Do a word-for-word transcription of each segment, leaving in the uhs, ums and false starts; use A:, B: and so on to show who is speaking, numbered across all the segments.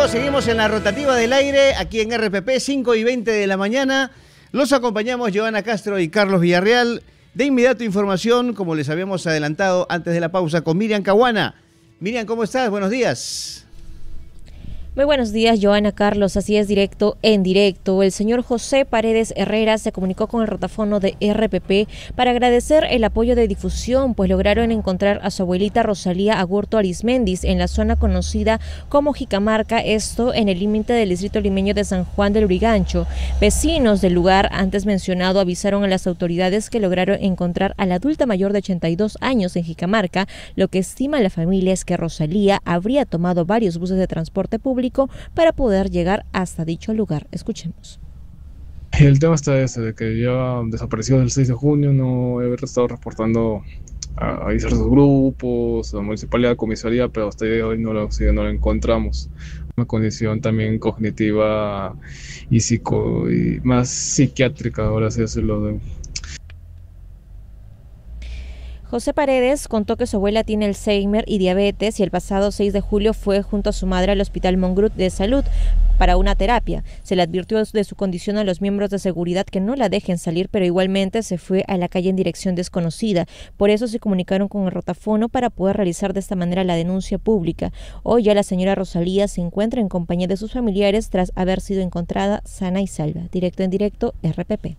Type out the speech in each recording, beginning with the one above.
A: amigos, seguimos en la rotativa del aire, aquí en R P P, cinco y veinte de la mañana. Los acompañamos Joana Castro y Carlos Villarreal. De inmediato información, como les habíamos adelantado antes de la pausa, con Miriam Caguana. Miriam, ¿cómo estás? Buenos días.
B: Muy buenos días, Joana, Carlos. Así es, directo en directo. El señor José Paredes Herrera se comunicó con el rotafono de R P P para agradecer el apoyo de difusión, pues lograron encontrar a su abuelita Rosalía Agurto Arismendis en la zona conocida como Jicamarca, esto en el límite del distrito limeño de San Juan del Lurigancho. Vecinos del lugar antes mencionado avisaron a las autoridades que lograron encontrar a la adulta mayor de ochenta y dos años en Jicamarca. Lo que estima la familia es que Rosalía habría tomado varios buses de transporte público para poder llegar hasta dicho lugar. Escuchemos.
C: El tema está ese, de que ya desapareció el seis de junio, no he estado reportando a, a diversos grupos, a la municipalidad, a comisaría, pero hasta el día de hoy no lo, sí, no lo encontramos. Una condición también cognitiva y, psico, y más psiquiátrica, ahora sí decirlo, de
B: José Paredes contó que su abuela tiene Alzheimer y diabetes y el pasado seis de julio fue junto a su madre al Hospital Mongrut de Salud para una terapia. Se le advirtió de su condición a los miembros de seguridad que no la dejen salir, pero igualmente se fue a la calle en dirección desconocida. Por eso se comunicaron con el rotafono para poder realizar de esta manera la denuncia pública. Hoy ya la señora Rosalía se encuentra en compañía de sus familiares tras haber sido encontrada sana y salva. Directo en directo, R P P.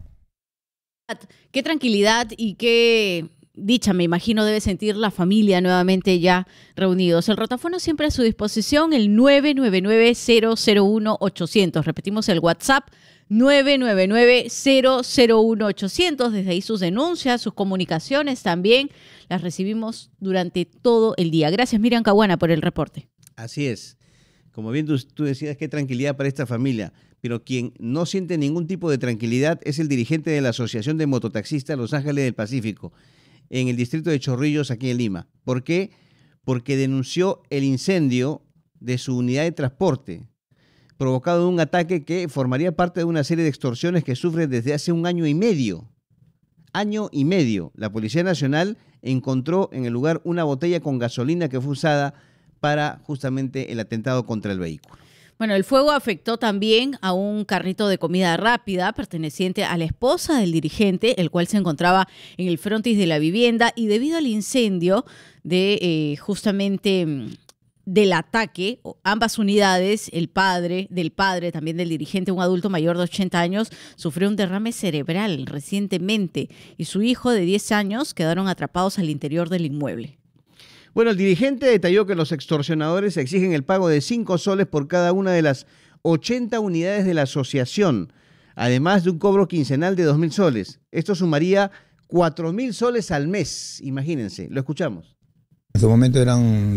D: Qué tranquilidad y qué dicha, me imagino, debe sentir la familia nuevamente ya reunidos. El rotafono siempre a su disposición, el nueve nueve nueve, cero cero uno, ochocientos. Repetimos el WhatsApp, nueve nueve nueve, cero cero uno, ochocientos. Desde ahí sus denuncias, sus comunicaciones también las recibimos durante todo el día. Gracias, Miriam Caguana, por el reporte.
A: Así es. Como bien tú, tú decías, qué tranquilidad para esta familia. Pero quien no siente ningún tipo de tranquilidad es el dirigente de la Asociación de Mototaxistas Los Ángeles del Pacífico, en el distrito de Chorrillos, aquí en Lima. ¿Por qué? Porque denunció el incendio de su unidad de transporte, provocado en un ataque que formaría parte de una serie de extorsiones que sufre desde hace un año y medio. Año y medio. La Policía Nacional encontró en el lugar una botella con gasolina que fue usada para justamente el atentado contra el vehículo.
D: Bueno, el fuego afectó también a un carrito de comida rápida perteneciente a la esposa del dirigente, el cual se encontraba en el frontis de la vivienda, y debido al incendio de eh, justamente del ataque, ambas unidades, el padre del padre, también del dirigente, un adulto mayor de ochenta años, sufrió un derrame cerebral recientemente y su hijo de diez años quedaron atrapados al interior del inmueble.
A: Bueno, el dirigente detalló que los extorsionadores exigen el pago de cinco soles por cada una de las ochenta unidades de la asociación, además de un cobro quincenal de dos mil soles. Esto sumaría cuatro mil soles al mes, imagínense. Lo escuchamos.
E: En su momento eran